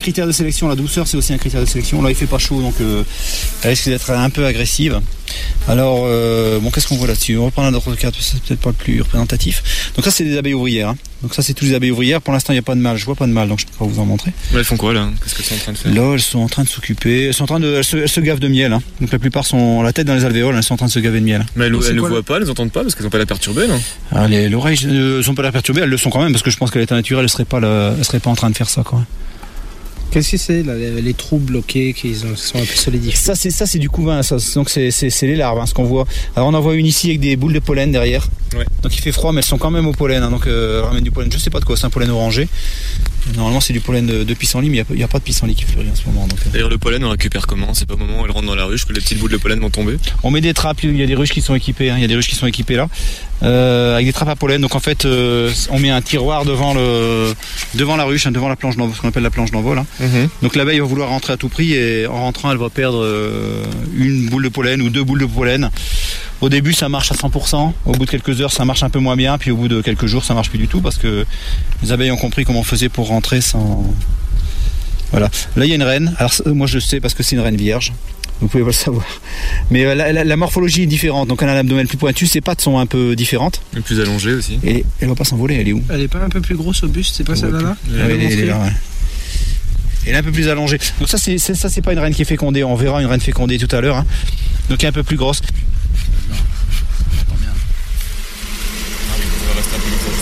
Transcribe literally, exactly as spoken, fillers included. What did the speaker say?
critère de sélection. La douceur, c'est aussi un critère de sélection. Là, il fait pas chaud, donc euh, elle risque d'être un peu agressive. Alors, euh, bon, qu'est-ce qu'on voit là-dessus? On va prendre un autre cas, c'est peut-être pas le plus représentatif. Donc ça, c'est des abeilles ouvrières. Hein. Donc ça, c'est tous les abeilles ouvrières. Pour l'instant, il n'y a pas de mâle. Je vois pas de mâle, donc je peux pas vous en montrer. Mais elles font quoi là? Qu'est-ce qu'elles sont en train de faire? Là, elles sont en train de s'occuper. Elles sont en train de, elles se, elles se gavent de miel. Hein. Donc la plupart sont la tête dans les alvéoles. Elles sont en train de se gaver de miel. Mais elles, donc, elles ne quoi, voient pas, elles n'entendent pas parce qu'elles n'ont pas la perturbée, non? Ah, les, l'oreille ne sont pas la perturbée. Elles le sont quand même parce que je pense qu'à l'état naturel, elles seraient pas, le, elles seraient pas en train de faire ça, quoi. Qu'est-ce que c'est là, les, les trous bloqués qui sont un peu solidifiés? Ça c'est ça c'est du couvain, ça. Donc c'est, c'est, c'est les larves, hein, ce qu'on voit. Alors on en voit une ici avec des boules de pollen derrière. Ouais. Donc il fait froid, mais elles sont quand même au pollen. Hein, donc euh, elles ramènent du pollen. Je sais pas de quoi, c'est un pollen orangé. Normalement c'est du pollen de, de pissenlit, mais il n'y a, a pas de pissenlit qui fleurit en ce moment. Donc, euh. D'ailleurs le pollen on récupère comment? C'est pas au moment où elles rentrent dans la ruche que les petites boules de pollen vont tomber? On met des trappes, il y a des ruches qui sont équipées. Hein, il y a des ruches qui sont équipées là, euh, avec des trappes à pollen. Donc en fait euh, on met un tiroir devant le devant la ruche, hein, devant la planche d'envol, ce qu'on appelle la planche d'envol. Hein. Mm-hmm. Donc l'abeille va vouloir rentrer à tout prix et en rentrant elle va perdre euh, une boule de pollen ou deux boules de pollen. Au début ça marche à cent pour cent, au bout de quelques heures ça marche un peu moins bien, puis au bout de quelques jours ça marche plus du tout parce que les abeilles ont compris comment on faisait pour rentrer sans... Voilà, là il y a une reine, alors moi je sais parce que c'est une reine vierge, vous pouvez pas le savoir, mais la, la, la morphologie est différente, donc elle a l'abdomen plus pointu, ses pattes sont un peu différentes. Et plus allongée aussi. Et elle va pas s'envoler, elle est où? Elle est pas un peu plus grosse au buste, c'est pas celle-là là? Oui, elle, elle est là, ouais. Elle est un peu plus allongée. Donc ça c'est, c'est, ça, c'est pas une reine qui est fécondée. On verra une reine fécondée tout à l'heure. Hein. Donc elle est un peu plus grosse.